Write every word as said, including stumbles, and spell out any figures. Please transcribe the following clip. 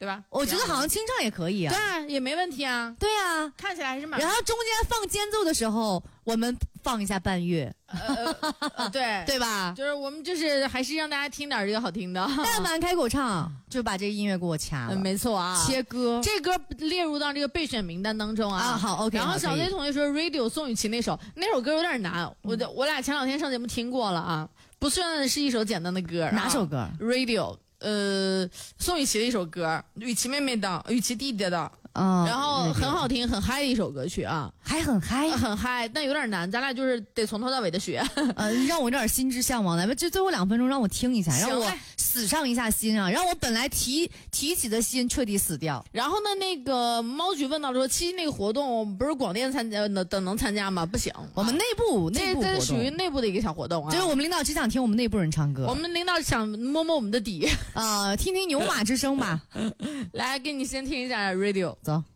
对吧？ 我觉得好像清唱也可以啊。 对啊，也没问题啊。 对啊， 看起来还是蛮。 然后中间放间奏的时候，我们放一下伴乐， 呃呃、对对吧？ 就是我们就是还是让大家听点这个好听的。 但凡开口唱，就把这个音乐给我掐了。 嗯、没错啊， 切歌， 这歌列入到这个备选名单当中啊。 啊好 ，OK。 然后小 Z 同学说 ，Radio 宋雨琦那首那首歌有点难，我的我俩前两天上节目听过了啊，不算是一首简单的歌。 哪首歌 ？Radio。呃，宋雨琦的一首歌，雨琦妹妹的，雨琦弟弟的， 嗯， 然后很好听，很嗨的一首歌曲啊， 还很嗨， 很嗨，但有点难，咱俩就是得从头到尾的学。 呃，让我有点心之向往来吧，就最后两分钟让我听一下，让我死上一下心啊，让我本来提提起的心彻底死掉。 然后呢，那个猫局问到说，七夕那个活动不是广电参加的能参加吗？不行， 我们内部内部这这属于内部的一个小活动啊， 就是我们领导只想听我们内部人唱歌， 我们领导想摸摸我们的底。 呃，听听牛马之声吧。 来，给你先听一下 Radio， 走。